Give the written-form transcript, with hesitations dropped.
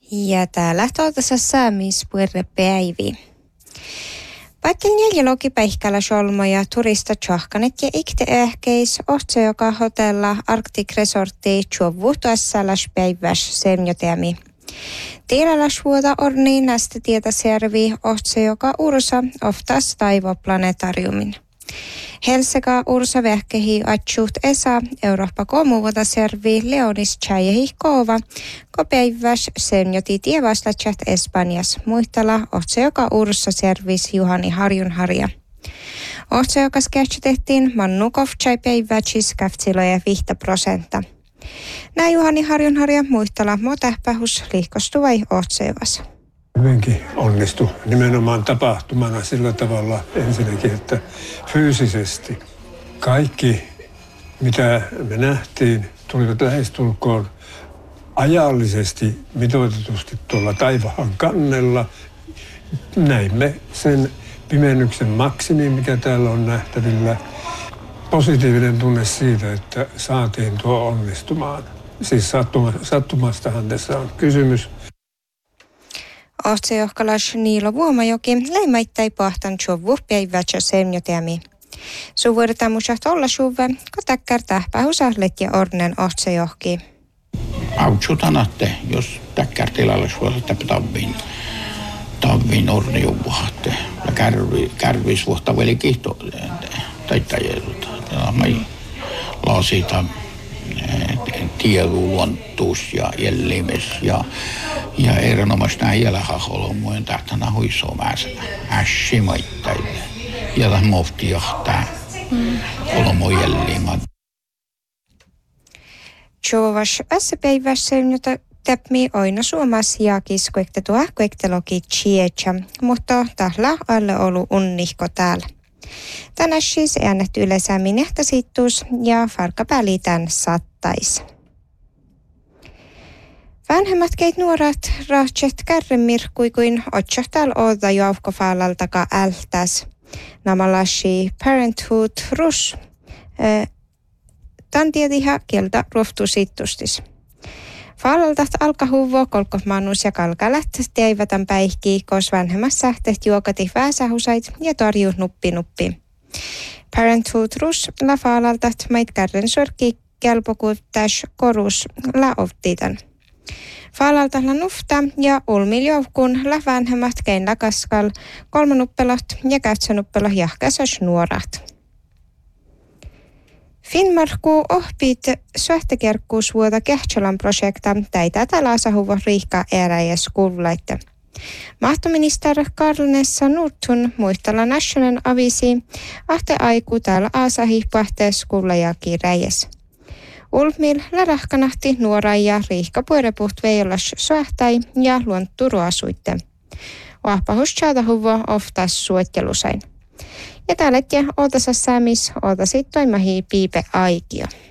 Ja täällä tuotassa saamispuerre päivi. Paittel 4 logipäihkällä solmo ja turista tjohkanet ja ikte ehkeis ohtse joka hotella Arctic Resortti tjuovuutuassalas päiväs semjoteami. Tiilalas vuota orni nästä tietä servi ohtse joka ursa oftas taivoplanetariumin. Helsega ursa vähkehi atsuht esa Eurooppa komuvuota servi Leonis Tjajehi kova, ko päiväs senjoti tievastachat Espanjas muistella ohtse joka ursa servis Juhani Harjunharja. Ohtse joka sketchetettiin Mannukov tjai päivätsis käftsiloja 5%. Nää Juhani Harjunharja muistella motähpähus liikostuvai ohtsevas. Hyvinkin onnistui nimenomaan tapahtumana sillä tavalla ensinnäkin, että fyysisesti kaikki, mitä me nähtiin, tulivat lähestulkoon ajallisesti mitoitetusti tuolla taivaan kannella. Näimme sen pimennyksen maksimin, mikä täällä on nähtävillä. Positiivinen tunne siitä, että saatiin tuo onnistumaan. Siis sattumastahan tässä on kysymys. Ohtse johkalas Niilo Vuomajoki leimaittai pahtan tjovu päivätsä semjoteami. Suvuudetaan musat olla suve, kun täkkär tähpähusahlet ja ornen ohtse johki. Autsutanatte, jos täkkär tilalla suolta tavviin orniuvuhatte. Ja kärvis vuotta veli kihto taittajelta. Ja mä lasita tieluontuus ja jellimes ja erinomaisesti nämä jälhaholomujen tähtänä huisoo määsänä. Ässimaittaille. Ja tämä mofti johtaa holomu jellimat. Tjovas päivässä jota täpmi oina suomas jaakis kuekte tuo kuekte loki chietja, mutta tahla alle olu unnihko täällä. Tänään siis äännetty yleisämmin ehtäsittuus ja farkapälitän sattais. Vanhemmat keit nuorat rahtset kärremirkkui kuin otsahtal oda joukkofalaltaka ältäs. Namalassi Parenthood Rus. Tantiediha kieltä ruhtusittustis. Faalaltat alkahuvo kolkofmanus ja kalkalät teivätän päihkii, kos vanhemmas sähteet juokati väsähusait ja torjuu nuppi. Parenthood Rus la faalaltat mait kärren sorki kelpokuuttäs korus la ovtitan. Faalalta la nufta ja ulmiljoukkuun la vanhemmat kein kaskal 3 nuppelot ja kätsänuppelo jahkäsas nuorat. Finnmarkku ohpit suhtekerkkuusvuota Kehtsolan projekta täitä talasahuvo riikka eräjäs kuulaitte. Mahtominister Karl-Nessa Nordtun muistella National Avisi ahte aiku täällä aasahi pahtees kuullajakin räjäs. Ulmil lärähkanahti nuora ja riikka puerepuht veijolas suhtai ja luontturuasuitte. Oahpahus tjaatahuvo oftas suottelusain. Ja täälläkin ootasas säämis ootasit toimahi piipe aikio.